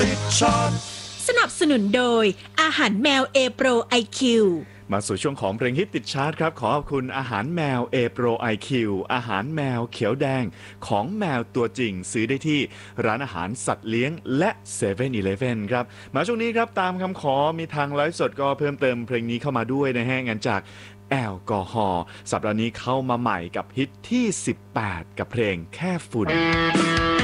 ติดช็อตสนับสนุนโดยอาหารแมวเอโปรไอคิวมาสู่ช่วงของเพลงฮิตติดชาร์ตครับขอขอบคุณอาหารแมว A Pro IQ อาหารแมวเขียวแดงของแมวตัวจริงซื้อได้ที่ร้านอาหารสัตว์เลี้ยงและ 7-Eleven ครับมาช่วงนี้ครับตามคำขอมีทางไลฟ์สดก็เพิ่มเติมเพลงนี้เข้ามาด้วยนะฮะงานจากแอลกอฮอล์สัปดาห์นี้เข้ามาใหม่กับฮิตที่18กับเพลงแค่ฝุ่น